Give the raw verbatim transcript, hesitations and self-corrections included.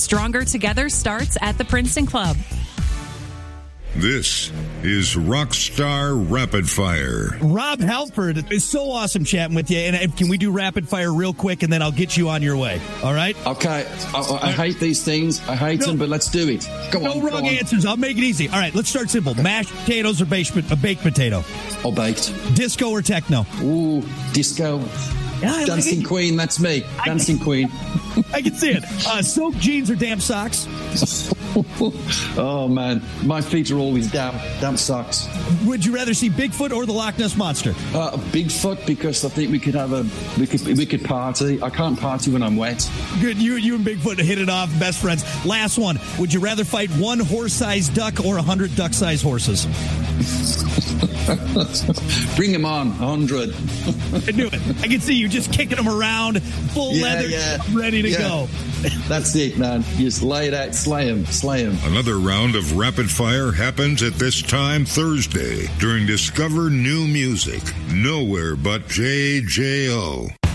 Stronger Together starts at the Princeton Club. This is Rockstar Rapid Fire. Rob Halford, it's so awesome chatting with you. And can we do rapid fire real quick, and then I'll get you on your way. All right? Okay. I, I hate these things. I hate no, them, but let's do it. Go no on. No wrong go answers. On. I'll make it easy. All right, let's start simple. Mashed potatoes or baked, a baked potato? Or baked. Disco or techno? Ooh, disco. Yeah, Dancing like Queen, that's me. Dancing I, Queen. I can see it. Uh, soaked jeans or damp socks? Oh, man. My feet are always damp. Damp socks. Would you rather see Bigfoot or the Loch Ness Monster? Uh, Bigfoot, because I think we could have a, we could we could party. I can't party when I'm wet. Good. You, you and Bigfoot hit it off. Best friends. Last one. Would you rather fight one horse-sized duck or a hundred duck-sized horses? Bring them on, a hundred. I knew it. I can see you just kicking them around, full yeah, leather, yeah. ready to yeah. go. That's it, man. Just lay it out, slay them, slay them. Another round of Rapid Fire happens at this time Thursday during Discover New Music. Nowhere but J J O.